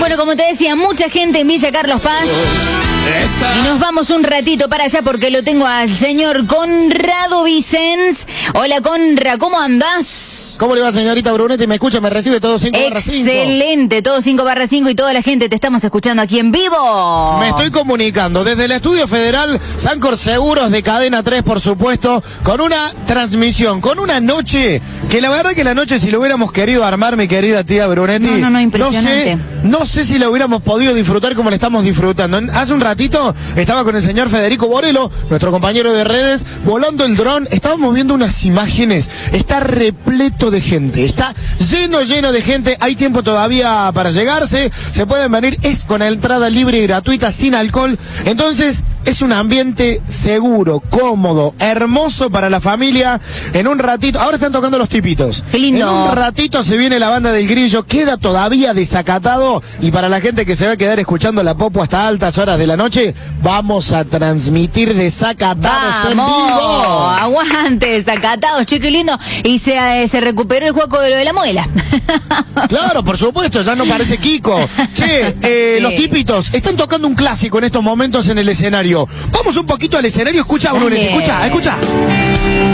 Bueno, como te decía, mucha gente en Villa Carlos Paz. Y nos vamos un ratito para allá porque lo tengo al señor Conrado Vicens. Hola, Conra, ¿cómo andás? ¿Cómo le va, señorita Brunetti? ¿Me escucha? ¿Me recibe todo 5/5? Excelente, todo 5/5 y toda la gente te estamos escuchando aquí en vivo. Me estoy comunicando desde el Estudio Federal Sancor Seguros de Cadena 3, por supuesto, con una transmisión, con una noche, que la verdad que la noche, si lo hubiéramos querido armar, mi querida tía Brunetti, no, impresionante. No sé si lo hubiéramos podido disfrutar como le estamos disfrutando. Hace un ratito estaba con el señor Federico Borelo, nuestro compañero de redes, volando el dron. Estábamos viendo unas imágenes. Está repleto de gente. Está lleno de gente. Hay tiempo todavía para llegarse. Se pueden venir. Es con entrada libre y gratuita, sin alcohol. Entonces, es un ambiente seguro, cómodo, hermoso para la familia. En un ratito, ahora están tocando los tipitos. Qué lindo. En un ratito se viene la banda del Grillo. Queda todavía desacatado. Y para la gente que se va a quedar escuchando la Popo hasta altas horas de la noche, vamos a transmitir desacatados en vivo. Aguante, desacatados, che, qué lindo. Y se recuperó el juego de lo de la muela. Claro, por supuesto, ya no parece Kiko. Che, Sí. Los tipitos están tocando un clásico en estos momentos en el escenario. Vamos un poquito al escenario. Escucha, Brunetti, escucha.